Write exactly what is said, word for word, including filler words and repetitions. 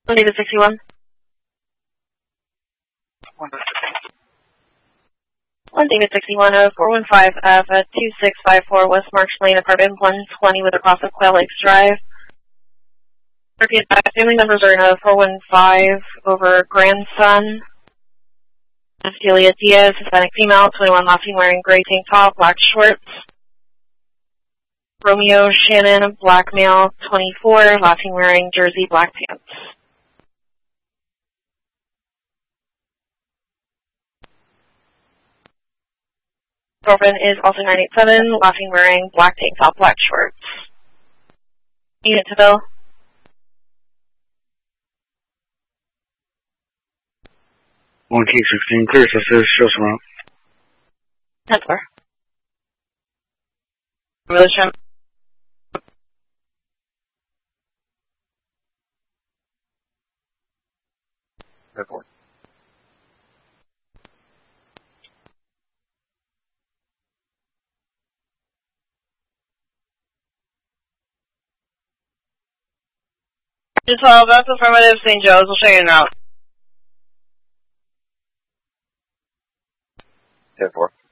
one David sixty-one. one David sixty-one, uh, four one five F, uh, two six five four West Marsh Lane, apartment one twenty with a cross of Quail Lakes Drive. Repeat back, family numbers are in a four one five over grandson. Delia Diaz, Hispanic female, twenty-one, laughing, wearing gray tank top, black shorts. Romeo Shannon, black male, twenty-four, laughing, wearing jersey, black pants. Girlfriend is also nine eight seven, laughing, wearing black tank top, black shorts. Unit to bill. one T sixteen, clear, this is show some out. ten four. Relation. Report. twelve, that's affirmative, Saint Joe's. We'll show you an out. ten four.